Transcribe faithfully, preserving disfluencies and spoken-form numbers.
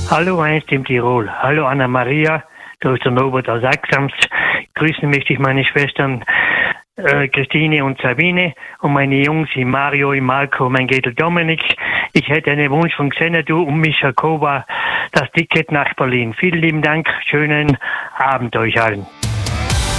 Hallo einst im Tirol. Hallo Anna-Maria, da ist der Norbert aus Axams. Grüßen möchte ich meine Schwestern äh, Christine und Sabine und meine Jungs Mario, Marco, mein Gädel Dominik. Ich hätte einen Wunsch von Xenadu und Mischa Kova, das Ticket nach Berlin. Vielen lieben Dank, schönen Abend euch allen.